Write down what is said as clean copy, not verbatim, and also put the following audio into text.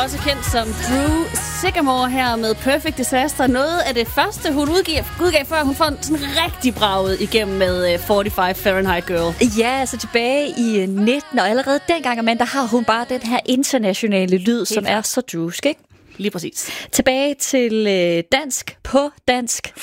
også kendt som Drew Sycamore her med Perfect Disaster. Noget af det første, hun udgav før hun får sådan rigtig braget igennem med 45 Fahrenheit Girl. Ja, altså tilbage i 19, og allerede dengang, Amanda, har hun bare den her internationale lyd, som er så drusk, ikke? Lige præcis. Tilbage til dansk på dansk.